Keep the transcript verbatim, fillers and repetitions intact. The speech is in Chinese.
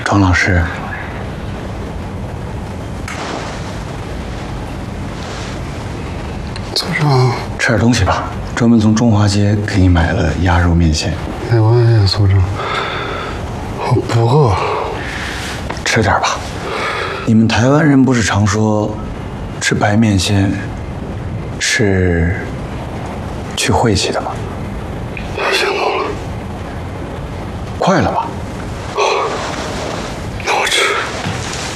庄老师， 组长， 吃点东西吧。专门从中华街给你买了鸭肉面线。 没关系，组长，我不饿。 吃点吧。你们台湾人不是常说，吃白面线是去晦气的吗？ 要行动了， 快了吧？